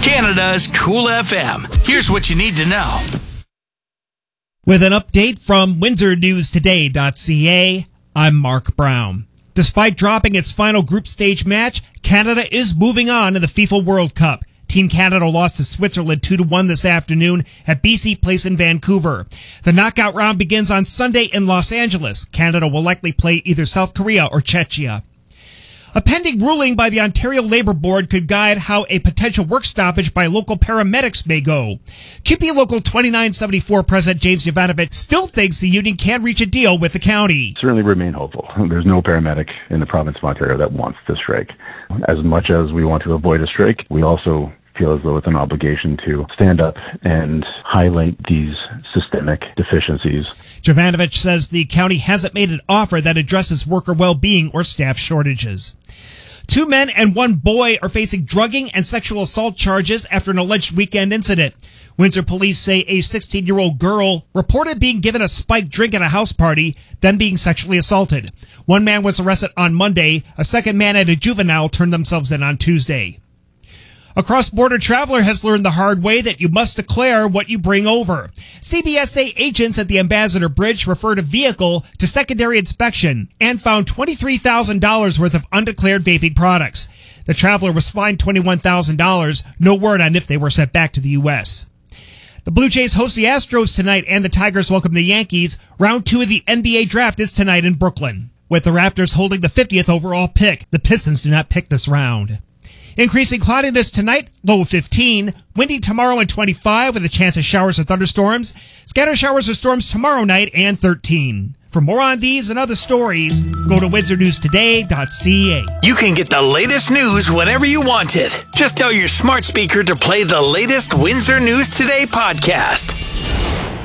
Canada's Cool FM. Here's what you need to know. With an update from WindsorNewsToday.ca, I'm Mark Brown. Despite dropping its final group stage match, Canada is moving on in the FIFA World Cup. Team Canada lost to Switzerland 2-1 this afternoon at BC Place in Vancouver. The knockout round begins on Sunday in Los Angeles. Canada will likely play either South Korea or Czechia. A pending ruling by the Ontario Labour Board could guide how a potential work stoppage by local paramedics may go. QP Local 2974 President James Jovanovich still thinks the union can reach a deal with the county. Certainly remain hopeful. There's no paramedic in the province of Ontario that wants to strike. As much as we want to avoid a strike, we also feel as though it's an obligation to stand up and highlight these systemic deficiencies. Jovanovich says the county hasn't made an offer that addresses worker well-being or staff shortages. 2 men and 1 boy are facing drugging and sexual assault charges after an alleged weekend incident. Windsor police say a 16-year-old girl reported being given a spiked drink at a house party, then being sexually assaulted. 1 man was arrested on Monday. A second man and a juvenile turned themselves in on Tuesday. A cross-border traveler has learned the hard way that you must declare what you bring over. CBSA agents at the Ambassador Bridge referred a vehicle to secondary inspection and found $23,000 worth of undeclared vaping products. The traveler was fined $21,000. No word on if they were sent back to the U.S. The Blue Jays host the Astros tonight, and the Tigers welcome the Yankees. Round 2 of the NBA draft is tonight in Brooklyn, with the Raptors holding the 50th overall pick. The Pistons do not pick this round. Increasing cloudiness tonight, low of 15. Windy tomorrow and 25 with a chance of showers or thunderstorms. Scattered showers or storms tomorrow night and 13. For more on these and other stories, go to WindsorNewsToday.ca. You can get the latest news whenever you want it. Just tell your smart speaker to play the latest Windsor News Today podcast.